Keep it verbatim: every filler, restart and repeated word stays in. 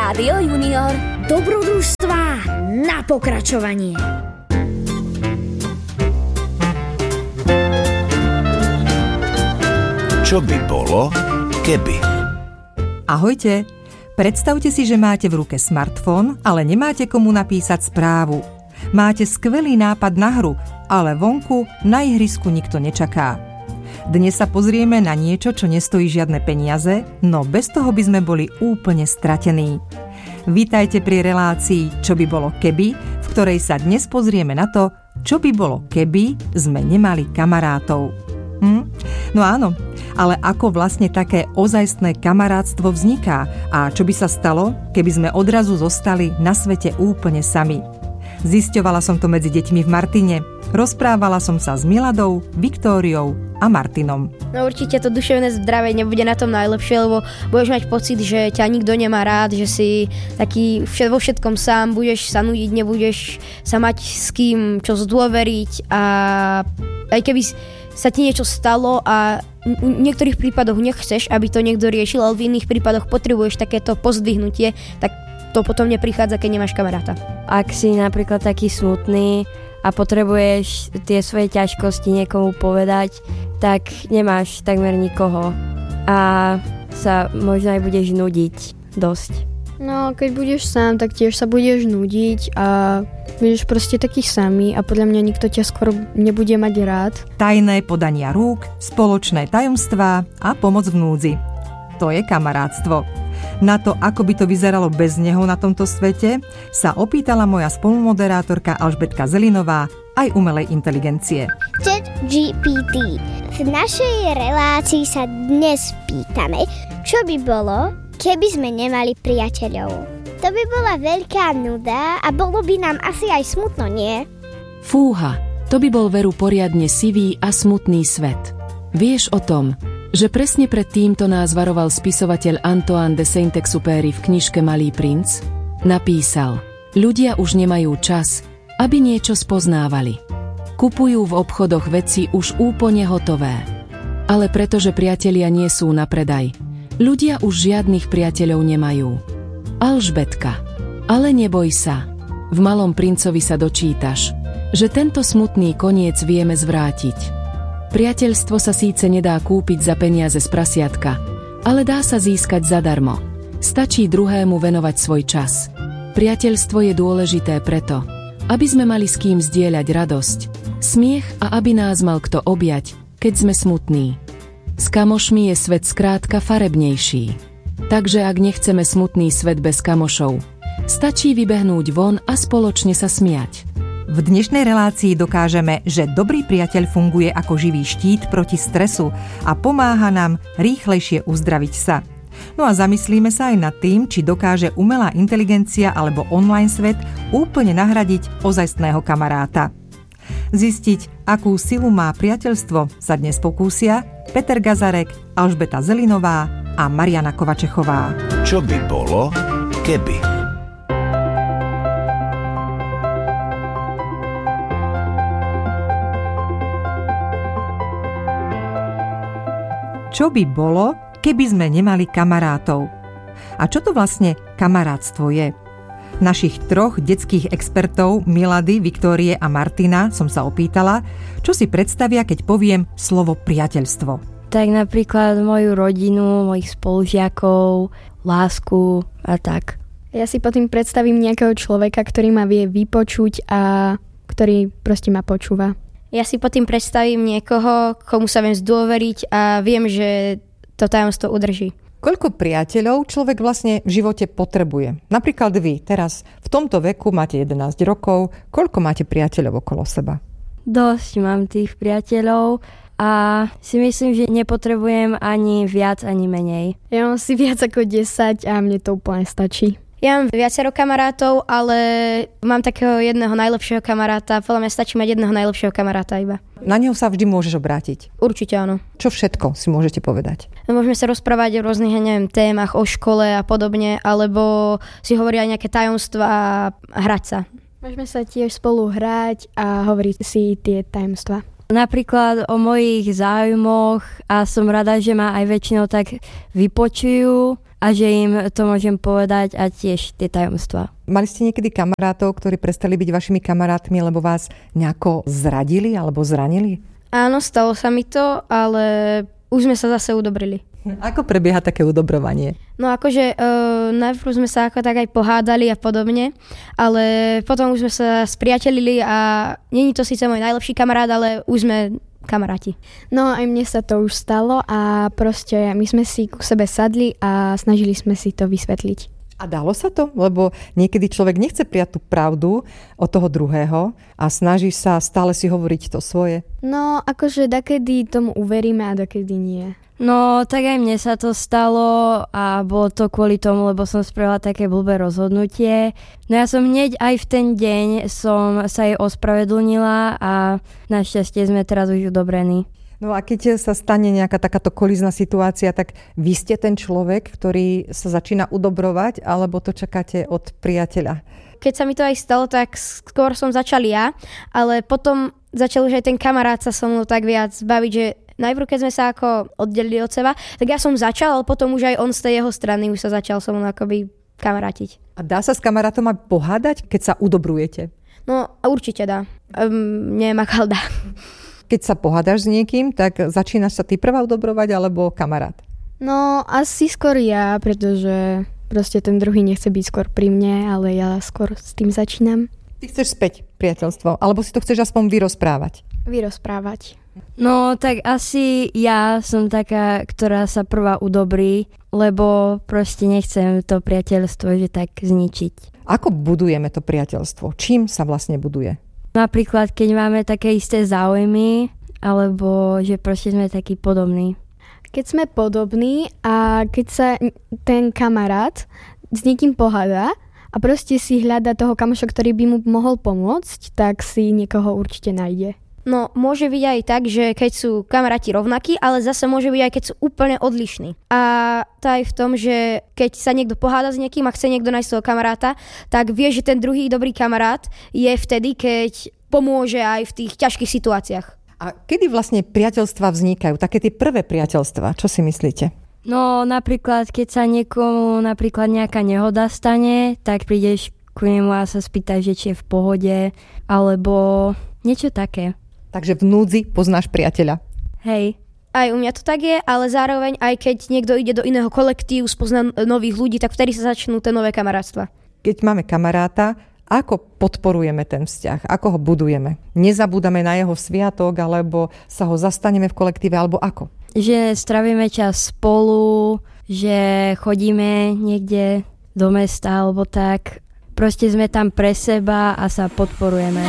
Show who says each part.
Speaker 1: Rádio Junior. Dobrodružstvá na pokračovanie.
Speaker 2: Čo by bolo, keby?
Speaker 3: Ahojte, predstavte si, že máte v ruke smartfón, ale nemáte komu napísať správu. Máte skvelý nápad na hru, ale vonku na ihrisku nikto nečaká. Dnes sa pozrieme na niečo, čo nestojí žiadne peniaze, no bez toho by sme boli úplne stratení. Vítajte pri relácii Čo by bolo keby, v ktorej sa dnes pozrieme na to, čo by bolo keby sme nemali kamarátov. Hm? No áno, ale ako vlastne také ozajstné kamarátstvo vzniká a čo by sa stalo, keby sme odrazu zostali na svete úplne sami? Zisťovala som to medzi deťmi v Martine. Rozprávala som sa s Miladou, Viktóriou a Martinom.
Speaker 4: No určite to duševné zdravie nebude na tom najlepšie, lebo budeš mať pocit, že ťa nikto nemá rád, že si taký vo všetkom sám, budeš sa nudiť, nebudeš sa mať s kým čo zdôveriť a aj keby sa ti niečo stalo a v niektorých prípadoch nechceš, aby to niekto riešil, ale v iných prípadoch potrebuješ takéto pozdvihnutie, tak to potom neprichádza, keď nemáš kamaráta.
Speaker 5: Ak si napríklad taký smutný a potrebuješ tie svoje ťažkosti niekomu povedať, tak nemáš takmer nikoho a sa možno aj budeš nudiť dosť.
Speaker 6: No, keď budeš sám, tak tiež sa budeš nudiť a budeš proste taký samý a podľa mňa nikto ťa skoro nebude mať rád.
Speaker 3: Tajné podania rúk, spoločné tajomstvá a pomoc v núdzi. To je kamarátstvo. Na to, ako by to vyzeralo bez neho na tomto svete, sa opýtala moja spolumoderátorka Alžbetka Zelinová aj umelej inteligencie.
Speaker 7: ChatGPT. V našej relácii sa dnes pýtame, čo by bolo, keby sme nemali priateľov. To by bola veľká nuda a bolo by nám asi aj smutno, nie?
Speaker 8: Fúha, to by bol veru poriadne sivý a smutný svet. Vieš o tom, že presne pred týmto nás varoval spisovateľ Antoine de Saint-Exupéry v knižke Malý princ? Napísal: ľudia už nemajú čas, aby niečo spoznávali. Kupujú v obchodoch veci už úplne hotové. Ale pretože priatelia nie sú na predaj, ľudia už žiadnych priateľov nemajú. Alžbetka, ale neboj sa. V Malom princovi sa dočítaš, že tento smutný koniec vieme zvrátiť. Priateľstvo sa síce nedá kúpiť za peniaze z prasiatka, ale dá sa získať zadarmo. Stačí druhému venovať svoj čas. Priateľstvo je dôležité preto, aby sme mali s kým zdieľať radosť, smiech a aby nás mal kto objať, keď sme smutní. S kamošmi je svet skrátka farebnejší. Takže ak nechceme smutný svet bez kamošov, stačí vybehnúť von a spoločne sa smiať.
Speaker 3: V dnešnej relácii dokážeme, že dobrý priateľ funguje ako živý štít proti stresu a pomáha nám rýchlejšie uzdraviť sa. No a zamyslíme sa aj nad tým, či dokáže umelá inteligencia alebo online svet úplne nahradiť ozajstného kamaráta. Zistiť, akú silu má priateľstvo, sa dnes pokúsia Peter Gazarek, Alžbeta Zelinová a Mariana Kovačechová.
Speaker 2: Čo by bolo, keby?
Speaker 3: Čo by bolo, keby sme nemali kamarátov? A čo to vlastne kamarátstvo je? Našich troch detských expertov Milady, Viktórie a Martina som sa opýtala, čo si predstavia, keď poviem slovo priateľstvo.
Speaker 5: Tak napríklad moju rodinu, mojich spolužiakov, lásku a tak.
Speaker 6: Ja si potom predstavím nejakého človeka, ktorý ma vie vypočuť a ktorý proste ma počúva.
Speaker 4: Ja si potom predstavím niekoho, komu sa viem zdôveriť a viem, že to tajomstvo udrží.
Speaker 3: Koľko priateľov človek vlastne v živote potrebuje? Napríklad vy teraz v tomto veku máte jedenásť rokov, koľko máte priateľov okolo seba?
Speaker 5: Dosť mám tých priateľov a si myslím, že nepotrebujem ani viac, ani menej.
Speaker 6: Ja mám si viac ako desať a mne to úplne stačí.
Speaker 4: Ja mám viacero kamarátov, ale mám takého jedného najlepšieho kamaráta. Podľa mňa stačí mať jedného najlepšieho kamaráta iba.
Speaker 3: Na neho sa vždy môžeš obrátiť?
Speaker 4: Určite áno.
Speaker 3: Čo všetko si môžete povedať?
Speaker 4: Môžeme sa rozprávať o rôznych, neviem, témach, o škole a podobne, alebo si hovoria aj nejaké tajomstvá a hrať sa.
Speaker 6: Môžeme sa tiež spolu hrať a hovoriť si tie tajomstvá.
Speaker 5: Napríklad o mojich záujmoch a som rada, že ma aj väčšinou tak vypočujú a že im to môžem povedať a tiež tie tajomstvá.
Speaker 3: Mali ste niekedy kamarátov, ktorí prestali byť vašimi kamarátmi, lebo vás nejako zradili alebo zranili?
Speaker 4: Áno, stalo sa mi to, ale už sme sa zase udobrili.
Speaker 3: Ako prebieha také udobrovanie?
Speaker 4: No akože e, najprv sme sa ako tak aj pohádali a podobne, ale potom už sme sa spriatelili a není to síce môj najlepší kamarát, ale už sme kamaráti.
Speaker 6: No aj mne sa to už stalo a proste my sme si ku sebe sadli a snažili sme si to vysvetliť.
Speaker 3: A dalo sa to? Lebo niekedy človek nechce prijať tú pravdu od toho druhého a snaží sa stále si hovoriť to svoje.
Speaker 6: No akože dakedy tomu uveríme a dakedy nie.
Speaker 5: No, tak aj mne sa to stalo a bolo to kvôli tomu, lebo som spravila také blbé rozhodnutie. No ja som hneď aj v ten deň som sa jej ospravedlnila a našťastie sme teraz už udobrení.
Speaker 3: No a keď sa stane nejaká takáto kolízna situácia, tak vy ste ten človek, ktorý sa začína udobrovať, alebo to čakáte od priateľa?
Speaker 4: Keď sa mi to aj stalo, tak skôr som začal ja, ale potom začal už aj ten kamarát sa so mnou tak viac baviť, že najprv, keď sme sa ako oddelili od seba, tak ja som začal, ale potom už aj on z tej jeho strany už sa začal so mnou akoby kamarátiť.
Speaker 3: A dá sa s kamarátom aj pohádať, keď sa udobrujete?
Speaker 4: No, určite dá. Um, neviem, ako dá.
Speaker 3: Keď sa pohádaš s niekým, tak začínaš sa ty prvá udobrovať, alebo kamarát?
Speaker 6: No, asi skôr ja, pretože proste ten druhý nechce byť skôr pri mne, ale ja skôr s tým začínam.
Speaker 3: Ty chceš späť priateľstvo, alebo si to chceš aspoň vyrozprávať?
Speaker 6: Vyrozprávať.
Speaker 5: No, tak asi ja som taká, ktorá sa prvá udobrí, lebo proste nechcem to priateľstvo že tak zničiť.
Speaker 3: Ako budujeme to priateľstvo? Čím sa vlastne buduje?
Speaker 5: Napríklad, keď máme také isté záujmy, alebo že proste sme takí podobní.
Speaker 6: Keď sme podobní a keď sa ten kamarát s niekým pohádá a proste si hľada toho kamoša, ktorý by mu mohol pomôcť, tak si niekoho určite nájde.
Speaker 4: No, môže byť aj tak, že keď sú kamaráti rovnakí, ale zase môže byť aj keď sú úplne odlišní. A to aj v tom, že keď sa niekto poháda s niekým a chce niekto nájsť svojho kamaráta, tak vie, že ten druhý dobrý kamarát je vtedy, keď pomôže aj v tých ťažkých situáciách.
Speaker 3: A kedy vlastne priateľstvá vznikajú? Také tie prvé priateľstvá, čo si myslíte?
Speaker 5: No, napríklad, keď sa niekomu napríklad nejaká nehoda stane, tak prídeš ku nemu a sa spýtaš, že či je v pohode, alebo niečo také.
Speaker 3: Takže v núdzi poznáš priateľa.
Speaker 5: Hej.
Speaker 4: Aj u mňa to tak je, ale zároveň aj keď niekto ide do iného kolektívu, spozná nových ľudí, tak vtedy sa začnú tie nové kamarátstva.
Speaker 3: Keď máme kamaráta, ako podporujeme ten vzťah? Ako ho budujeme? Nezabúdame na jeho sviatok, alebo sa ho zastaneme v kolektíve, alebo ako?
Speaker 5: Že strávime čas spolu, že chodíme niekde do mesta, alebo tak. Proste sme tam pre seba a sa podporujeme.